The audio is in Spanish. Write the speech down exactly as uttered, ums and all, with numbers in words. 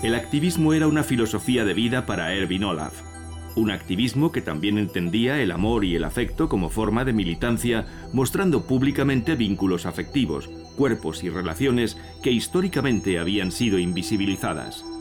El activismo era una filosofía de vida para Ervin Olaf. Un activismo que también entendía el amor y el afecto como forma de militancia, mostrando públicamente vínculos afectivos, cuerpos y relaciones que históricamente habían sido invisibilizadas.